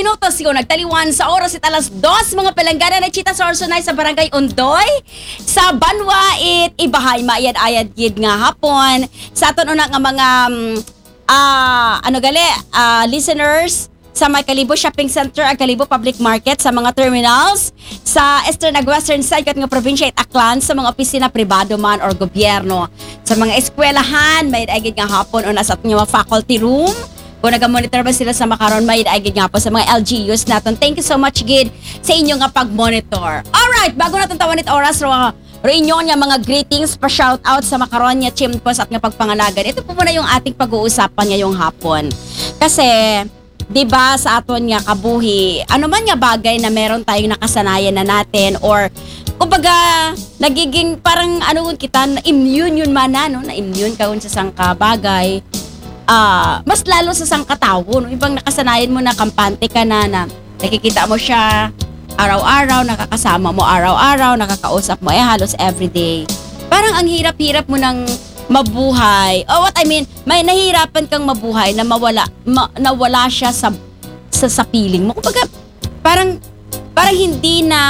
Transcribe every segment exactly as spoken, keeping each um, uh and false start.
minutos ko nagtaliwan sa oras at alas dos mga palanggana na Chita Sorsonaay sa Barangay Undoy sa Banwa it ibahay maayad-ayad gid nga hapon sa aton una nga mga um, ah ano gali ah, listeners sa may Kalibo Shopping Center ag Kalibo Public Market sa mga terminals sa Eastern ag Western side kat nga probinsya it Aklan sa mga opisina pribado man or gobyerno sa mga eskwelahan may agid nga hapon una sa ating mga faculty room kung naga-monitor ba sila sa makaron may agid nga po sa mga L G Us naton. Thank you so much gid sa inyo nga pag-monitor. Alright, bago natin tawanit oras ro ro inyo nga mga greetings pa shout out sa makaron nya chimpos at nga pagpangalagan. Ito po muna yung ating pag-uusapan ngayong hapon. Kasi 'di ba sa aton nga kabuhi, ano man nga bagay na meron tayong nakasanayan na natin or kumbaga nagiging parang ano kita na immune yun man na, no? Na immune ka sa sangka bagay. Ah, mas lalo sa sangkatawo, no? Ibang nakasanayan mo na kampante ka na na nakikita mo siya araw-araw, nakakasama mo araw-araw, nakakausap mo eh halos everyday. Parang ang hirap-hirap mo ng mabuhay. Oh, what I mean, may nahihirapan kang mabuhay na mawala ma, nawala siya sa sa, sa feeling mo. Kumbaga, parang parang hindi na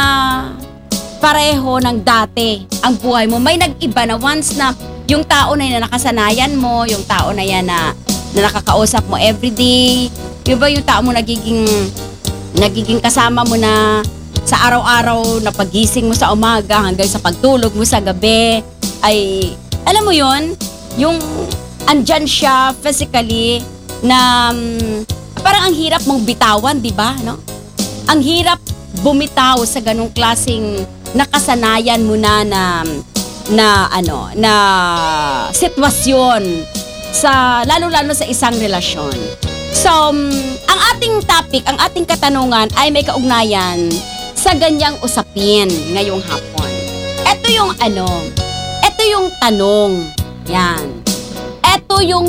pareho ng dati ang buhay mo. May nag-iba na once na yung tao na yan na nakasanayan mo, yung tao na yan na, na nakakausap mo everyday, yung ba yung tao mo nagiging nagiging kasama mo na sa araw-araw na pagising mo sa umaga hanggang sa pagtulog mo sa gabi ay alam mo yon yung andyan siya physically na um, parang ang hirap mong bitawan, di ba? No? Ang hirap bumitaw sa ganung klaseng nakasanayan mo na na na ano na sitwasyon sa lalo-lalo sa isang relasyon. So, um, ang ating topic, ang ating katanungan ay may kaugnayan sa ganyang usapin ngayong hapon. Ito yung ano, ito yung tanong. Yan. Ito yung